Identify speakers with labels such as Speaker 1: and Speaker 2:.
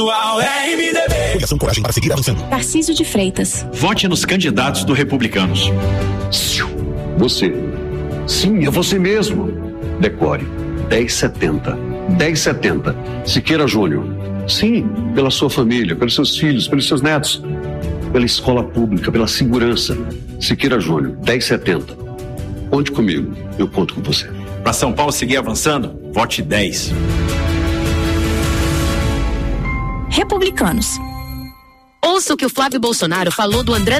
Speaker 1: Coligação Coragem para seguir avançando.
Speaker 2: Tarcísio de Freitas.
Speaker 3: Vote nos candidatos do Republicanos.
Speaker 4: Você. Sim, é você mesmo. Decore 1070. 1070. Siqueira Júnior. Sim, pela sua família, pelos seus filhos, pelos seus netos, pela escola pública, pela segurança. Siqueira Júnior, 1070. Conte comigo, eu conto com você.
Speaker 3: Para São Paulo seguir avançando, vote 10.
Speaker 2: Republicanos.
Speaker 5: Ouça o que o Flávio Bolsonaro falou do André